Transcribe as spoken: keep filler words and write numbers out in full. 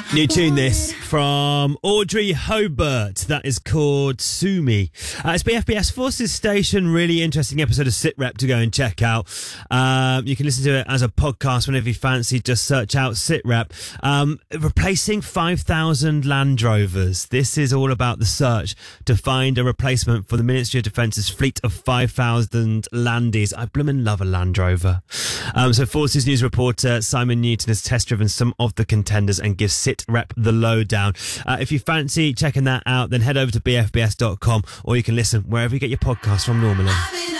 New tune this from Audrey Hobart. That is called Sue Me. Uh, it's B F B S Forces Station. Really interesting episode of SitRep to go and check out. Um, you can listen to it as a podcast whenever you fancy. Just search out SitRep. Um, replacing five thousand Land Rovers. This is all about the search to find a replacement for the Ministry of Defence's fleet of five thousand Landies. I bloomin' love a Land Rover. Um, so Forces News reporter Simon Newton has test-driven some of the contenders and gives SitRep the lowdown. Uh, if you fancy checking that out, then head over to b f b s dot com, or you can listen wherever you get your podcasts from normally.